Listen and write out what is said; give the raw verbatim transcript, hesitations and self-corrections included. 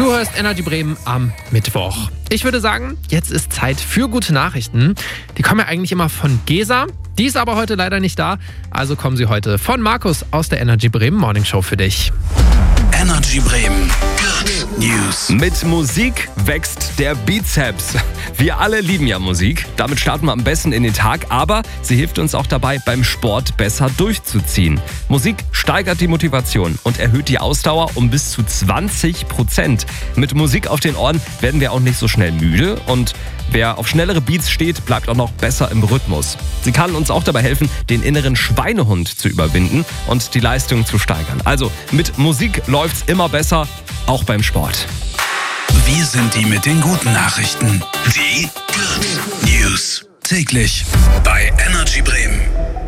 Du hörst Energy Bremen am Mittwoch. Ich würde sagen, jetzt ist Zeit für gute Nachrichten. Die kommen ja eigentlich immer von Gesa. Die ist aber heute leider nicht da. Also kommen sie heute von Markus aus der Energy Bremen Morning Show für dich. Energy Bremen Good News. Mit Musik wächst der Bizeps. Wir alle lieben ja Musik. Damit starten wir am besten in den Tag, aber sie hilft uns auch dabei, beim Sport besser durchzuziehen. Musik steigert die Motivation und erhöht die Ausdauer um bis zu zwanzig Prozent. Mit Musik auf den Ohren werden wir auch nicht so schnell müde und wer auf schnellere Beats steht, bleibt auch noch besser im Rhythmus. Sie kann uns auch dabei helfen, den inneren Schweinehund zu überwinden und die Leistung zu steigern. Also mit Musik läuft's immer besser, auch beim Sport. Wir sind die mit den guten Nachrichten. Die Good News. Täglich bei Energy Bremen.